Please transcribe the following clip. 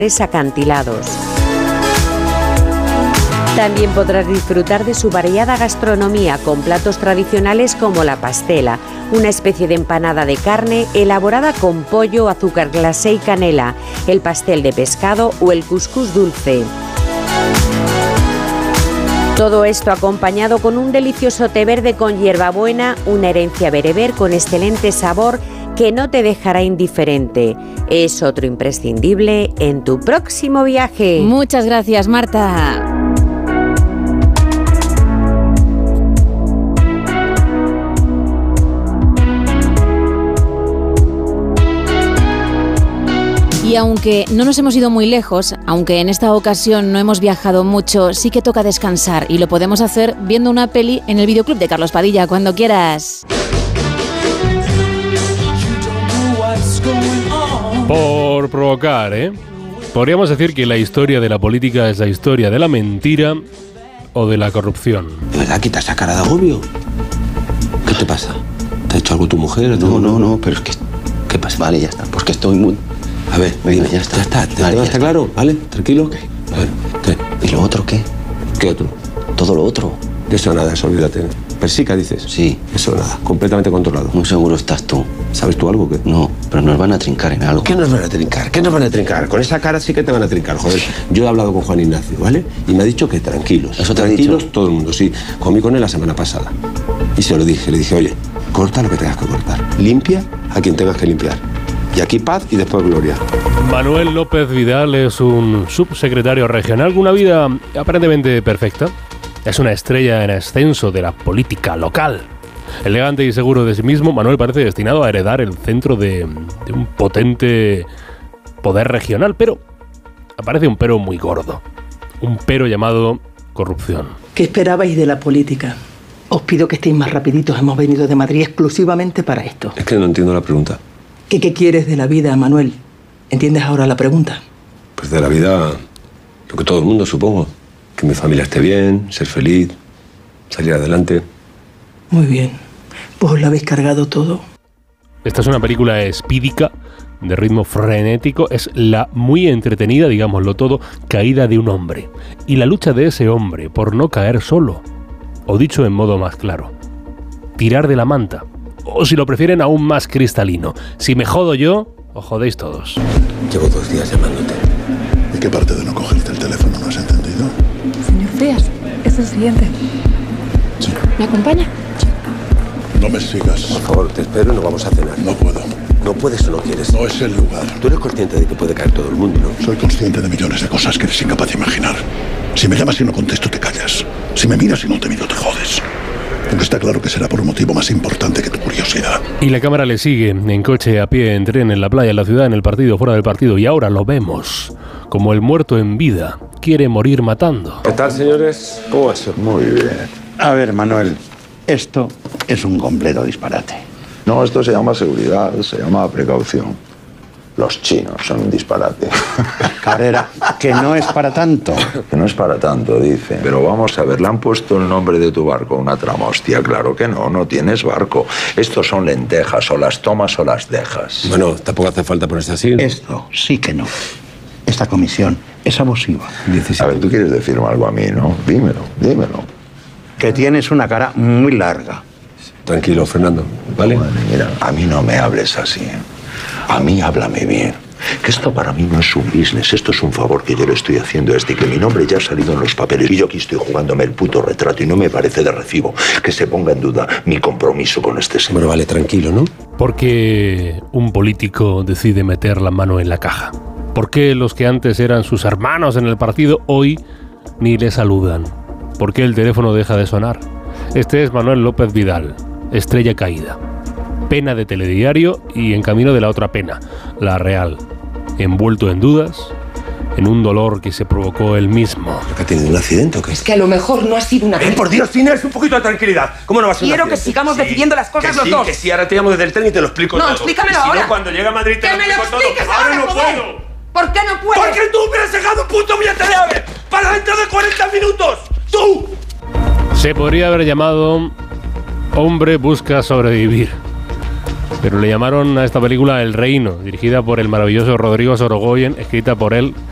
acantilados. También podrás disfrutar de su variada gastronomía con platos tradicionales como la pastela, una especie de empanada de carne elaborada con pollo, azúcar glasé y canela, el pastel de pescado o el cuscús dulce. Todo esto acompañado con un delicioso té verde con hierbabuena, una herencia bereber con excelente sabor que no te dejará indiferente. Es otro imprescindible en tu próximo viaje. Muchas gracias, Marta. Y aunque no nos hemos ido muy lejos, aunque en esta ocasión no hemos viajado mucho, sí que toca descansar y lo podemos hacer viendo una peli en el videoclub de Carlos Padilla, cuando quieras. Por provocar, podríamos decir que la historia de la política es la historia de la mentira o de la corrupción. ¿De verdad quitas esa cara de agobio? ¿Qué te pasa? ¿Te ha hecho algo tu mujer? No, pero es que... ¿Qué pasa? Vale, ya está, porque estoy muy... A ver, venga, ya está. Vale, ¿está claro? ¿Vale? ¿Tranquilo? Okay. A ver, ¿qué? ¿Y lo otro qué? ¿Qué otro? Todo lo otro. De eso nada, eso olvídate. ¿Persica, dices? Sí. Eso nada, completamente controlado. Muy seguro estás tú. ¿Sabes tú algo o qué? No, pero nos van a trincar en algo. ¿Qué nos van a trincar? ¿Qué nos van a trincar? Con esa cara sí que te van a trincar, joder. Yo he hablado con Juan Ignacio, ¿vale? Y me ha dicho que tranquilos. ¿Eso te ha tranquilos dicho? todo el mundo, sí. Comí con él la semana pasada. Y se lo dije, le dije, oye, corta lo que tengas que cortar. Limpia a quien tengas que limpiar. Y aquí paz y después gloria. Manuel López Vidal es un subsecretario regional con una vida aparentemente perfecta. Es una estrella en ascenso de la política local. Elegante y seguro de sí mismo, Manuel parece destinado a heredar el centro de un potente poder regional, pero aparece un pero muy gordo. Un pero llamado corrupción. ¿Qué esperabais de la política? Os pido que estéis más rapiditos. Hemos venido de Madrid exclusivamente para esto. Es que no entiendo la pregunta. ¿Qué quieres de la vida, Manuel? ¿Entiendes ahora la pregunta? Pues de la vida, lo que todo el mundo, supongo. Que mi familia esté bien, ser feliz, salir adelante. Muy bien. Pues os lo habéis cargado todo. Esta es una película espídica, de ritmo frenético. Es la muy entretenida, digámoslo todo, caída de un hombre. Y la lucha de ese hombre por no caer solo. O dicho en modo más claro, tirar de la manta. O si lo prefieren, aún más cristalino. Si me jodo yo, os jodéis todos. Llevo 2 días llamándote. ¿Y qué parte de no cogerte el teléfono no has entendido? Señor Frías, es el siguiente. Sí. ¿Me acompaña? No me sigas. Por favor, te espero y nos vamos a cenar. No puedo. ¿No puedes o no quieres? No es el lugar. Tú eres consciente de que puede caer todo el mundo, ¿no? Soy consciente de millones de cosas que eres incapaz de imaginar. Si me llamas y no contesto, te callas. Si me miras y no te miro, te jodes. Porque está claro que será por un motivo más importante que tu curiosidad. Y la cámara le sigue, en coche, a pie, en tren, en la playa, en la ciudad, en el partido, fuera del partido. Y ahora lo vemos, como el muerto en vida quiere morir matando. ¿Qué tal, señores? ¿Cómo va eso? Muy bien. A ver, Manuel, esto es un completo disparate. No, esto se llama seguridad, se llama precaución. Los chinos son un disparate. Cabrera, que no es para tanto. Que no es para tanto, dice. Pero vamos a ver, ¿le han puesto el nombre de tu barco una trama? Hostia, claro que no, no tienes barco. Estos son lentejas, o las tomas o las dejas. Bueno, tampoco hace falta ponerse así, ¿no? Esto sí que no. Esta comisión es abusiva. 17. A ver, tú quieres decirme algo a mí, ¿no? Dímelo, dímelo. Que tienes una cara muy larga. Tranquilo, Fernando, ¿vale? Bueno, mira, a mí no me hables así, ¿eh? A mí háblame bien. Que esto para mí no es un business, esto es un favor que yo le estoy haciendo a este, que mi nombre ya ha salido en los papeles y yo aquí estoy jugándome el puto retrato y no me parece de recibo que se ponga en duda mi compromiso con este señor. Bueno, vale, tranquilo, ¿no? ¿Por qué un político decide meter la mano en la caja? ¿Por qué los que antes eran sus hermanos en el partido hoy ni le saludan? ¿Por qué el teléfono deja de sonar? Este es Manuel López Vidal, estrella caída. Pena de telediario y en camino de la otra pena, la real. Envuelto en dudas, en un dolor que se provocó él mismo. ¿Que ha tenido un accidente o qué? Es que a lo mejor no ha sido una... Por Dios, Inés, un poquito de tranquilidad. ¿Cómo no va a ser Quiero un que accidente? sigamos decidiendo las cosas los dos. Que sí, ahora te llamo desde el tren y te lo explico todo. No, explícamelo y si ahora. No, cuando llega a Madrid te ¡Que me lo explico todo. expliques Ahora no joder! puedo. ¿Por qué no puedes? Porque tú me has dejado un puto billete de AVE para dentro de 40 minutos. ¡Tú! Se podría haber llamado Hombre busca sobrevivir. Pero le llamaron a esta película El Reino, dirigida por el maravilloso Rodrigo Sorogoyen, escrita por él